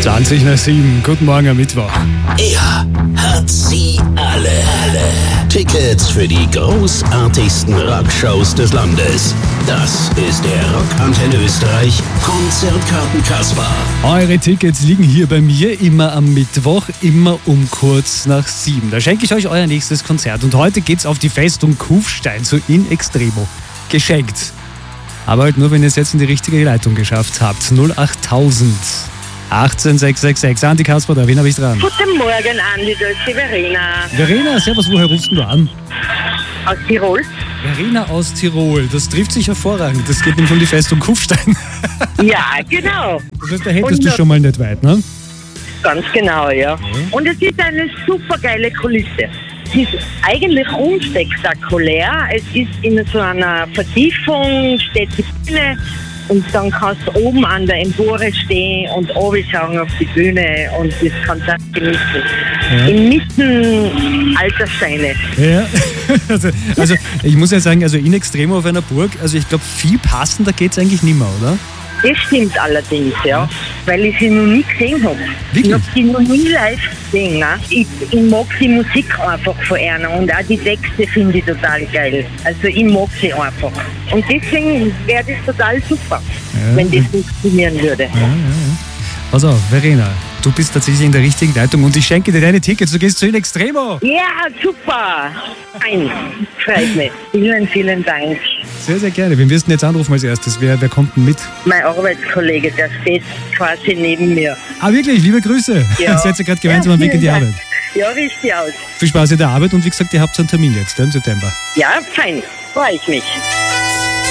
7:20. Guten Morgen am Mittwoch. Er hat sie alle. Tickets für die großartigsten Rockshows des Landes. Das ist der Rockantenne Österreich Konzertkarten-Kasper. Eure Tickets liegen hier bei mir immer am Mittwoch, immer um kurz nach 7. Da schenke ich euch euer nächstes Konzert. Und heute geht's auf die Festung Kufstein, so in extremo. Geschenkt. Aber halt nur, wenn ihr es jetzt in die richtige Leitung geschafft habt. 08000 18666. Andi Kasper, da, wen habe ich dran? Guten Morgen, Andi, da ist die Verena. Verena, servus, woher rufst du an? Aus Tirol. Verena aus Tirol, das trifft sich hervorragend. Das geht nämlich um die Festung Kufstein. Ja, genau. Das heißt, da hättest du schon mal nicht weit, ne? Ganz genau, ja. Und es ist eine super geile Kulisse. Es ist eigentlich unspektakulär. Es ist in so einer Vertiefung, steht die Bühne und dann kannst du oben an der Empore stehen und oben schauen auf die Bühne und das Konzert genießen. Ja. Inmitten alter Steine. Ja, also ich muss ja sagen, also in extremo auf einer Burg, also ich glaube, viel passender geht es eigentlich nicht mehr, oder? Das stimmt allerdings, ja. Weil ich sie noch nie gesehen habe. Wirklich? Ich habe sie noch nie live gesehen. Ne? Ich mag die Musik einfach von einer und auch die Texte finde ich total geil. Also ich mag sie einfach. Und deswegen wäre das total super, wenn das funktionieren würde. Ja. Pass auf, Verena, du bist tatsächlich in der richtigen Leitung und ich schenke dir deine Tickets. Du gehst zu In Extremo. Ja, super. Fein. Freut mich. Vielen, vielen Dank. Sehr, sehr gerne. Wen wirst du denn jetzt anrufen als erstes? Wer kommt denn mit? Mein Arbeitskollege, der steht quasi neben mir. Ah, wirklich? Liebe Grüße. Ja. Seid ihr gerade gemeinsam am Weg in die Arbeit? Ja, richtig aus. Viel Spaß in der Arbeit und wie gesagt, ihr habt so einen Termin jetzt, im September. Ja, fein. Freue ich mich.